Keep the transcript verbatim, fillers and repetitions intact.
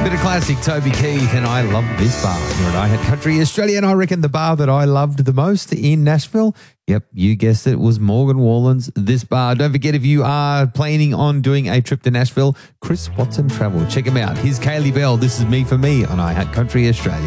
Bit of classic Toby Keith, and I love this bar. You're at iHat Country Australia, and I reckon the bar that I loved the most in Nashville, yep, you guessed it, was Morgan Wallen's This Bar. Don't forget, if you are planning on doing a trip to Nashville, Chris Watson Travel. Check him out. Here's Kaylee Bell. This is Me for Me on iHat Country Australia.